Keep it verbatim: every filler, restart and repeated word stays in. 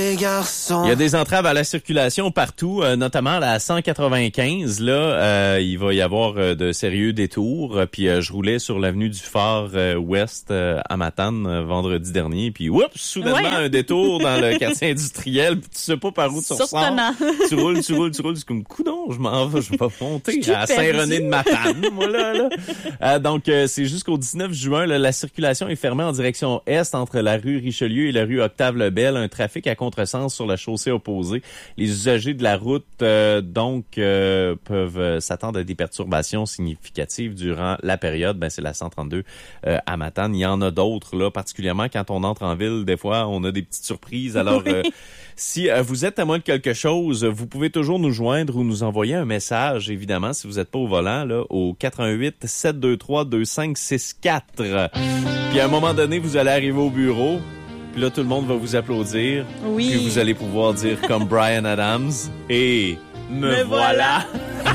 les garçons. Il y a des entraves à la circulation partout, euh, notamment à la cent quatre-vingt-quinze. Là, euh, il va y avoir euh, de sérieux détours. Puis euh, je roulais sur l'avenue du Phare euh, Ouest euh, à Matane euh, vendredi dernier. Puis oups, soudainement Ouais, hein? un détour dans le quartier industriel. Puis tu sais pas par où tu ressors. Surprenant. Tu roules, tu roules, tu roules. C'est comme coudonc, je m'en vais, je vais pas monter Je suis à Saint-René de Matane, moi là. là. Euh, donc euh, c'est jusqu'au dix-neuf juin. Là, la circulation est fermée en direction est entre la rue Richelieu et la rue Octave-Lebel. Un trafic à contresens sur la chaussée opposée. Les usagers de la route, euh, donc, euh, peuvent euh, s'attendre à des perturbations significatives durant la période. Ben, c'est la cent trente-deux euh, à Matane. Il y en a d'autres, là, particulièrement quand on entre en ville. Des fois, on a des petites surprises. Alors, Oui. euh, si euh, vous êtes témoin de quelque chose, vous pouvez toujours nous joindre ou nous envoyer un message, évidemment, si vous n'êtes pas au volant, là, au quatre un huit, sept deux trois, deux cinq six quatre. Puis à un moment donné, vous allez arriver au bureau. Puis là, tout le monde va vous applaudir. Oui. Puis vous allez pouvoir dire comme Bryan Adams, « Et me, Me voilà. voilà. »